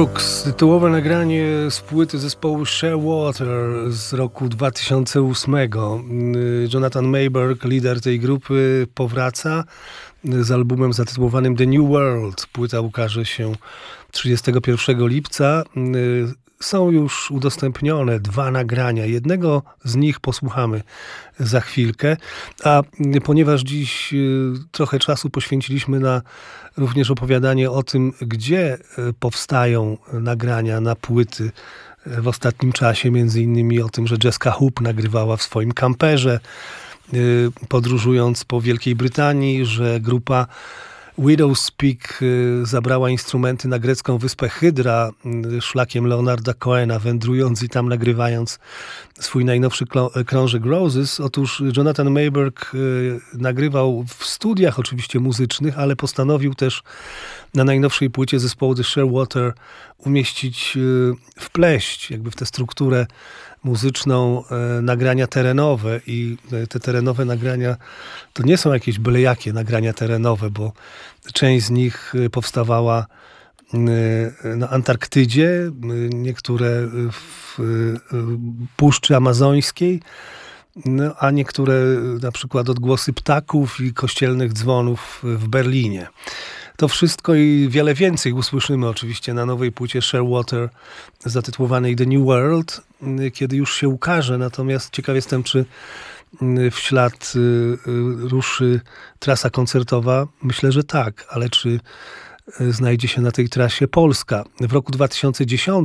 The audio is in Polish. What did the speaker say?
Brooks, tytułowe nagranie z płyty zespołu Shearwater z roku 2008. Jonathan Mayberg, lider tej grupy, powraca z albumem zatytułowanym The New World. Płyta ukaże się 31 lipca. Są już udostępnione 2 nagrania. Jednego z nich posłuchamy za chwilkę. A ponieważ dziś trochę czasu poświęciliśmy na również opowiadanie o tym, gdzie powstają nagrania na płyty w ostatnim czasie, między innymi o tym, że Jessica Hoop nagrywała w swoim kamperze, podróżując po Wielkiej Brytanii, że grupa Widow's Peak zabrała instrumenty na grecką wyspę Hydra szlakiem Leonarda Cohena, wędrując i tam nagrywając swój najnowszy krążek Roses. Otóż Jonathan Mayberg nagrywał w studiach oczywiście muzycznych, ale postanowił też na najnowszej płycie zespołu The Shearwater umieścić, wpleść jakby w tę strukturę muzyczną nagrania terenowe i te terenowe nagrania to nie są jakieś byle jakie nagrania terenowe, bo część z nich powstawała na Antarktydzie, niektóre w Puszczy Amazońskiej, a niektóre na przykład odgłosy ptaków i kościelnych dzwonów w Berlinie. To wszystko i wiele więcej usłyszymy oczywiście na nowej płycie Shearwater zatytułowanej The New World, kiedy już się ukaże. Natomiast ciekaw jestem, czy w ślad ruszy trasa koncertowa. Myślę, że tak, ale czy znajdzie się na tej trasie Polska? W roku 2010